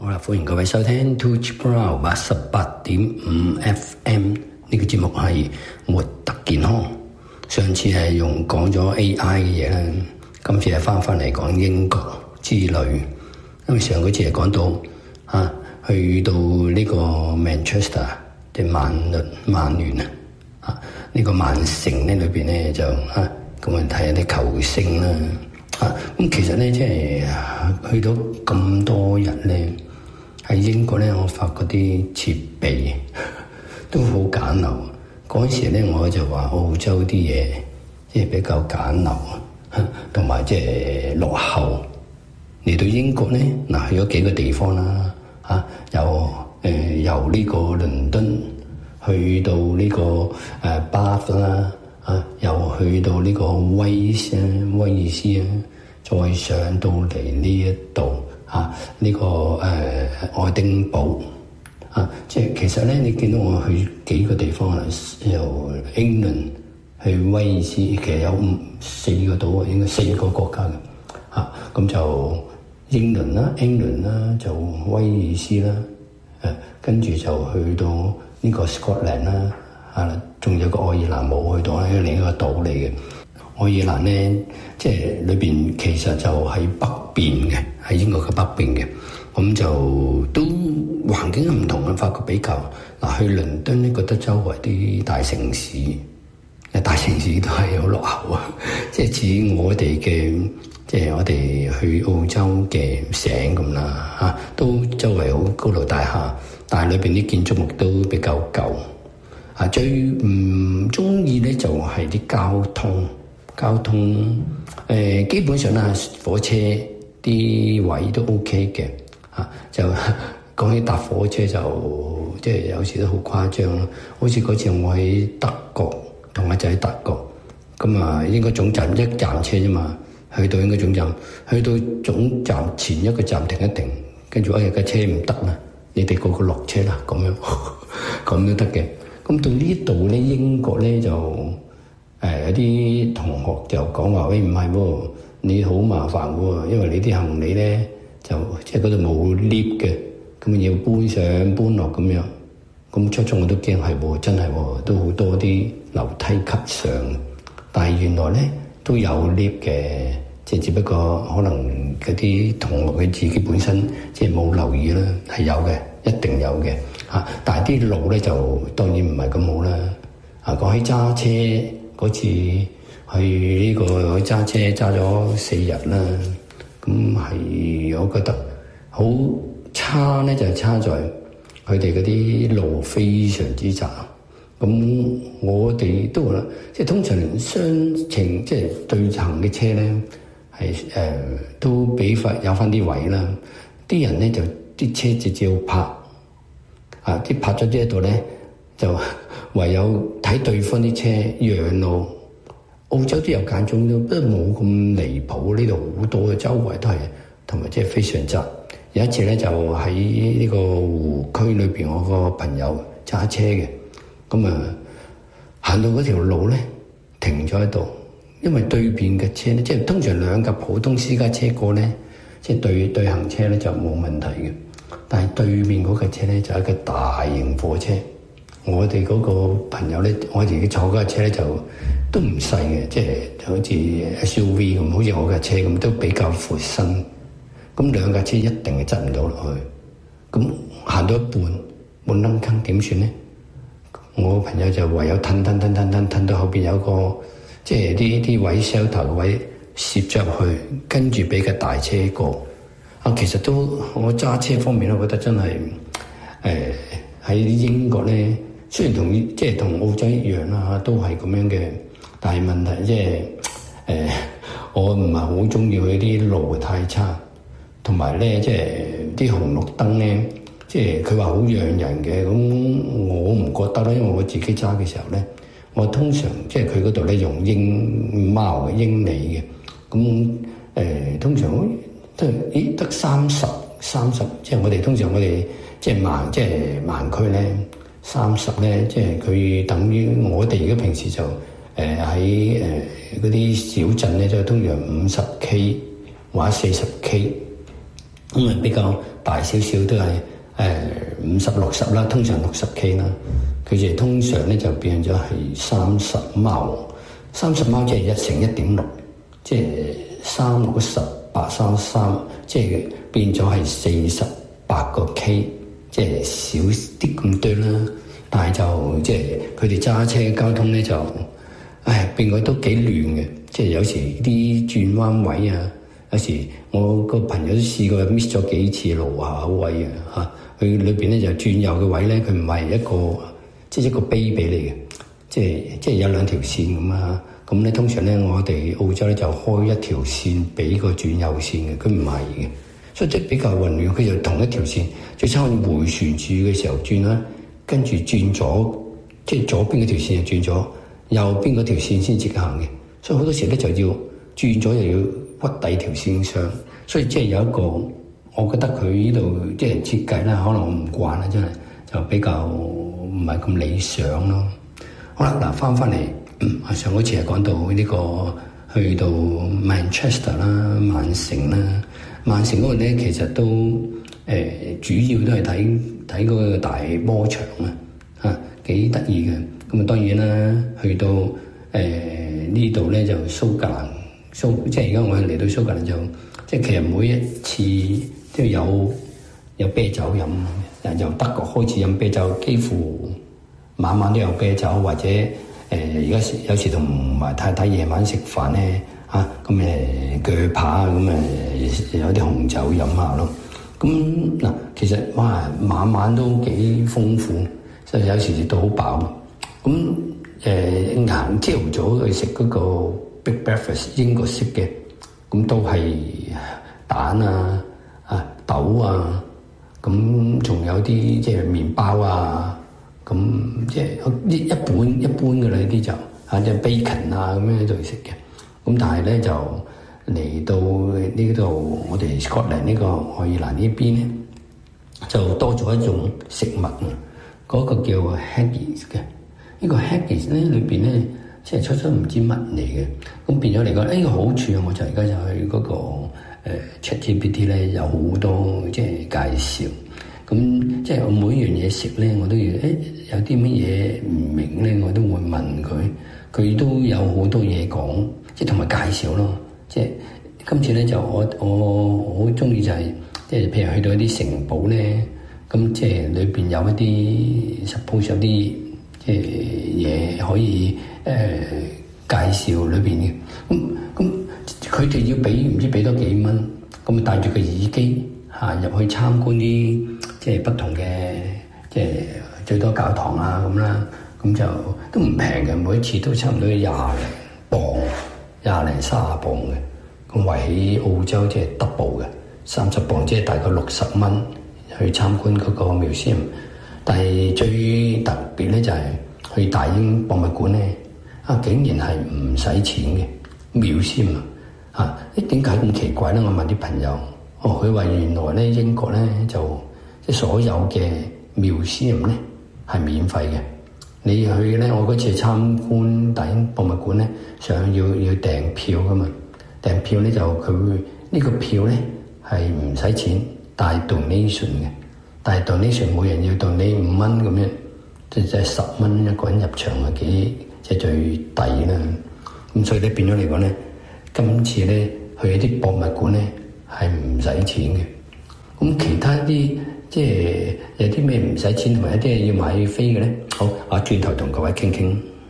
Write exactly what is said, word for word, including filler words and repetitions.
好啦，歡迎各位收聽 Touch Brown 八十八點五 F M 呢個節目係活得健康。上次係用講咗 A I 嘅嘢啦，今次係翻返嚟講英國之旅。因為上嗰次係講到啊，去到呢個 Manchester 即係曼聯曼聯啊，啊、這、呢個曼城咧裏邊咧就啊咁啊睇下啲球星啦。啊咁其實咧即係去到咁多日咧。喺英國咧，我發覺啲設備都好簡陋。嗰時咧，我就話澳洲啲嘢即係比較簡陋，同埋即係落後。嚟到英國咧，嗱去咗幾個地方啦，嚇由誒由呢個倫敦去到呢個誒巴弗啦，啊又去到呢個威斯威爾斯啊，再上到嚟呢一度。啊！呢、這個誒、呃、愛丁堡啊，即係其實咧，你見到我去幾個地方啦，由英倫去威爾斯，其實有五四個島，應該四個國家嘅。啊，咁就英倫啦、英倫啦，就威爾斯啦，誒、啊，跟住就去到呢個 Scotland 啦，啊，仲有個愛爾蘭冇去到咧，另一個島嚟嘅。愛爾蘭咧，即係裏邊其實就喺北邊嘅，喺英國嘅北邊嘅，咁就都環境唔同嘅，發覺比較嗱去倫敦咧，覺得周圍啲大城市，大城市都係好落後啊！即係似我哋嘅，即係我哋去澳洲嘅省咁啦，嚇都周圍好高樓大廈，但係裏邊啲建築物都比較舊。啊，最唔中意咧就係啲交通。交通誒、呃、基本上啦，火車啲位都 OK 嘅嚇、啊。就講起搭火車就即係有時都好誇張咯。好似嗰次我喺德國，同阿仔喺德國，咁啊應該總站一站車啫嘛，去到應該總站，去到總站前一個站停一停，跟住哎呀架車唔得啦，你哋個個落車啦，咁樣咁都得嘅。咁到呢度咧，英國咧就。誒、呃、有啲同學就講話，喂唔係喎，你好麻煩喎，因為你啲行李咧就即係嗰度冇 lift 嘅，咁要搬上搬落咁樣。咁初初我都驚係喎，真係喎，都好多啲樓梯級上。但係原來咧都有 lift 嘅，即係只不過可能嗰啲同學佢自己本身即係冇留意啦，係有嘅，一定有嘅嚇、啊。但係啲路咧就當然唔係咁好啦。啊，講起揸車。嗰次去呢個揸車揸咗四日啦，咁係我覺得好差咧，就係差在佢哋嗰啲路非常之窄。咁我哋都話啦，即係通常雙程即係對行嘅車咧，係誒、呃、都俾翻有翻啲位啦。啲人咧就啲車直接泊啊，啲泊咗呢一度咧就。唯有睇對方啲車讓路，澳洲都有間中都，不過冇咁離譜。呢度好多嘅周圍都係，同埋即係非常窄。有一次咧，就喺呢個湖區裏邊，我個朋友揸車嘅，咁啊行到嗰條路咧，停咗喺度，因為對面嘅車咧，即係通常兩架普通私家車過咧，即係對對行車咧就冇問題嘅，但係對面嗰架車咧就係一個大型貨車。我哋嗰個朋友咧，我哋坐嗰架車咧就都唔細嘅，即係好似 S U V 咁，好似我架車咁，都比較闊身。咁兩架車一定係執唔到落去。咁行到一半，冇撚坑點算咧？我個朋友就唯有褪褪褪褪褪褪到後邊有個即係啲啲位 shelter 嘅位攝咗入去，跟住俾架大車過。啊，其實都我揸車方面咧，我覺得真係誒喺英國咧。雖然同即係同澳洲一樣啦，都係咁樣嘅，但係問題即係誒，我唔係好中意佢啲路太差，同埋咧即係啲紅綠燈咧，即係佢話好讓人嘅，咁我唔覺得啦，因為我自己揸嘅時候咧，我通常即係佢嗰度咧用英貓嘅英里嘅，咁誒、呃、通常都咦得三十三十，即係我哋通常我哋即係盲即係盲區咧。三十咧，即係佢等於我哋而家平時就誒喺誒嗰啲小鎮咧，就通常五十 K 或者四十 K。 咁啊比較大少少都係誒五十六十啦，通常六十 K 啦。佢哋通常咧就變咗係三十貓，三十貓即係一乘一點六，即係三六十八三三，即係變咗係四十八個 K， 即係少啲咁多啦。但係就即係佢哋揸車交通咧就，唉變佢都幾亂嘅，即係有時啲轉彎位啊，有時我個朋友都試過 miss 咗幾次路下位啊嚇，佢裏邊咧就轉右嘅位咧，佢唔係一個。即係一個碑俾你嘅，即係即係有兩條線咁啊。咁咧通常咧，我哋澳洲咧就開一條線俾個轉右線嘅，佢唔係嘅，所以即係比較混亂。佢就同一條線，最差我回旋住嘅時候轉啦，跟住轉左，即係左邊嗰條線就轉咗，右邊嗰條線先直行嘅。所以好多時咧就要轉咗又要屈底條線上，所以即係有一個，我覺得佢呢度即係設計啦，可能我唔慣啦，真係就比較。唔係咁理想咯。好啦，嗱翻翻嚟，上嗰次係講到呢個去到 Manchester 啦、曼城啦，曼城嗰個咧其實都誒、呃、主要都係睇睇嗰個大波場啊，嚇幾得意嘅。咁啊當然啦，去到誒、呃、呢度咧就蘇格蘭蘇，即係而家我係嚟到蘇格蘭就，即係其實每一次都有有啤酒飲。由德國開始飲啤酒，幾乎晚晚都有啤酒，或者誒而家有時同埋太太夜晚食飯咧嚇，咁誒鋸扒咁誒有啲紅酒飲下咯。咁嗱，其實哇晚晚都幾豐富，所以有時食到好飽。咁誒晏朝早去食嗰個 Big Breakfast 英國式嘅，咁都係蛋啊啊豆啊。咁仲有啲即係麵包啊，咁即係一一般一般嘅啦，呢啲就嚇即係 bacon 啊咁樣喺度食嘅。咁但係咧就嚟到呢度我哋 Scotland 呢個愛爾蘭呢邊咧，就多咗一種食物啊，嗰個叫 haggis 嘅。呢個 haggis 咧裏邊咧即係初初唔知乜嚟嘅，咁變咗嚟講呢個好處啊，我就而家就去嗰個。誒 ChatGPT 咧有好多即係介紹，咁即係我每一樣嘢食咧，我都要誒、欸、有啲乜嘢唔明咧，我都會問佢，佢都有好多嘢講，即係同埋介紹咯。即係今次咧就我我好中意就係、是、即係譬如去到一啲城堡咧，咁即係裏邊有一啲 suppose 有啲即係嘢可以誒、呃、介紹裏邊嘅，咁咁。佢哋要俾唔知俾多幾蚊，咁啊帶住個耳機嚇入去參觀啲即係不同嘅即係最多教堂啊咁啦，咁就都唔平嘅，每一次都差唔多廿零磅、廿零三十磅嘅，咁圍喺澳洲即係 double 嘅三十磅，即係大概六十蚊去參觀嗰個 museum。但係最特別咧就係去大英博物館咧，啊竟然係唔使錢嘅 museum 啊！嚇！誒點解咁奇怪咧？我問啲朋友，哦，佢話原來咧英國咧就即係所有嘅 museum咧係免費嘅。你去咧，我嗰次參觀大英博物館咧，上要要訂票噶嘛，訂票咧就佢會呢個票咧係唔使錢，但係 donation 嘅，但係 donation 每人要 donate五蚊咁樣，即係十蚊一個人入場係幾即係最抵啦。咁所以咧變咗嚟講咧。今次咧去一啲博物館咧係唔使錢嘅，咁其他啲即係有啲咩唔使錢同埋一啲係要買飛嘅咧？好，我轉頭同各位傾傾。